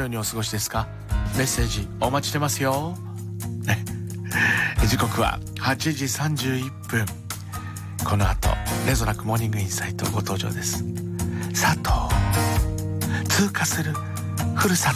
うにお過ごしですか？メッセージお待ちしてますよ、ね、時刻は8時31分。この後レゾナックモーニングインサイトご登場です。佐藤通過するふるさと。